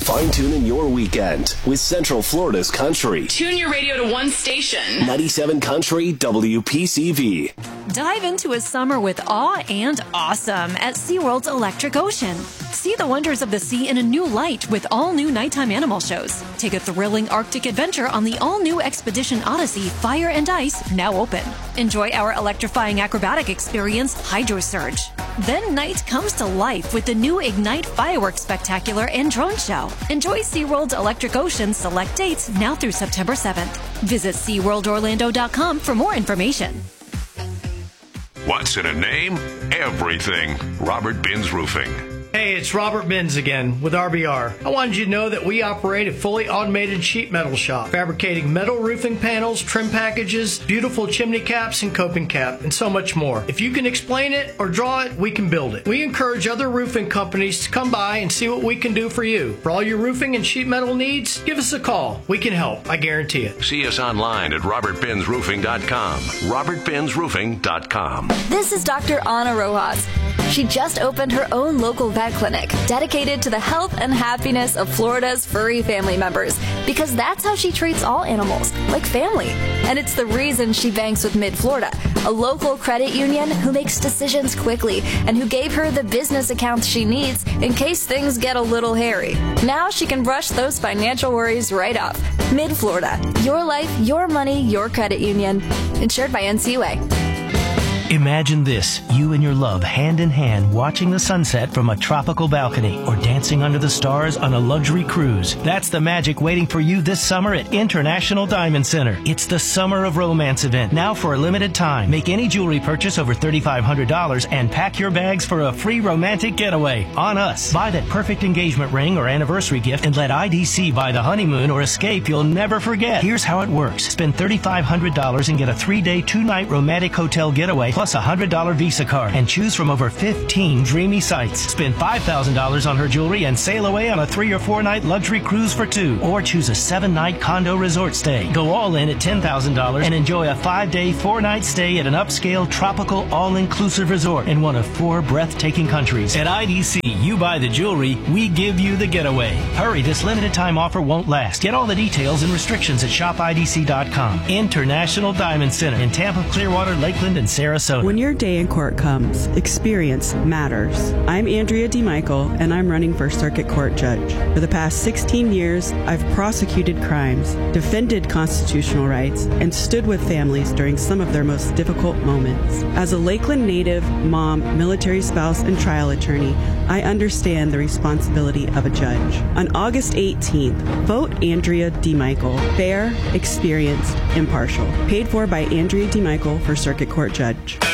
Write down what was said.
Fine-tuning your weekend with Central Florida's Country. Tune your radio to one station. 97 Country WPCV. Dive into a summer with awe and awesome at SeaWorld's Electric Ocean. See the wonders of the sea in a new light with all-new nighttime animal shows. Take a thrilling Arctic adventure on the all-new Expedition Odyssey Fire and Ice, now open. Enjoy our electrifying acrobatic experience, Hydro Surge. Then night comes to life with the new Ignite Fireworks Spectacular and Drone Show. Enjoy SeaWorld's Electric Ocean select dates now through September 7th. Visit SeaWorldOrlando.com for more information. What's in a name? Everything. Robert Binns Roofing. Hey, it's Robert Binns again with RBR. I wanted you to know that we operate a fully automated sheet metal shop, fabricating metal roofing panels, trim packages, beautiful chimney caps and coping cap, and so much more. If you can explain it or draw it, we can build it. We encourage other roofing companies to come by and see what we can do for you. For all your roofing and sheet metal needs, give us a call. We can help, I guarantee it. See us online at robertbinnsroofing.com. robertbinnsroofing.com. This is Dr. Ana Rojas. She just opened her own local vet clinic dedicated to the health and happiness of Florida's furry family members, because that's how she treats all animals, like family. And it's the reason she banks with Mid-Florida, a local credit union who makes decisions quickly and who gave her the business accounts she needs in case things get a little hairy. Now she can brush those financial worries right off. Mid-Florida, your life, your money, your credit union. Insured by NCUA. Imagine this, you and your love hand in hand watching the sunset from a tropical balcony or dancing under the stars on a luxury cruise. That's the magic waiting for you this summer at International Diamond Center. It's the Summer of Romance event, now for a limited time. Make any jewelry purchase over $3,500 and pack your bags for a free romantic getaway on us. Buy that perfect engagement ring or anniversary gift and let IDC buy the honeymoon or escape you'll never forget. Here's how it works. Spend $3,500 and get a 3-day, 2-night romantic hotel getaway plus a $100 Visa card and choose from over 15 dreamy sites. Spend $5,000 on her jewelry and sail away on a 3 or 4 night luxury cruise for 2, or choose a 7-night condo resort stay. Go all in at $10,000 and enjoy a 5-day, 4-night stay at an upscale tropical all-inclusive resort in one of 4 breathtaking countries. At IDC, you buy the jewelry, we give you the getaway. Hurry, this limited time offer won't last. Get all the details and restrictions at shopidc.com. International Diamond Center in Tampa, Clearwater, Lakeland, and Sarasota. When your day in court comes, experience matters. I'm Andrea DeMichael, and I'm running for Circuit Court Judge. For the past 16 years, I've prosecuted crimes, defended constitutional rights, and stood with families during some of their most difficult moments. As a Lakeland native, mom, military spouse, and trial attorney, I understand the responsibility of a judge. On August 18th, vote Andrea DeMichael. Fair, experienced, impartial. Paid for by Andrea DeMichael for Circuit Court Judge.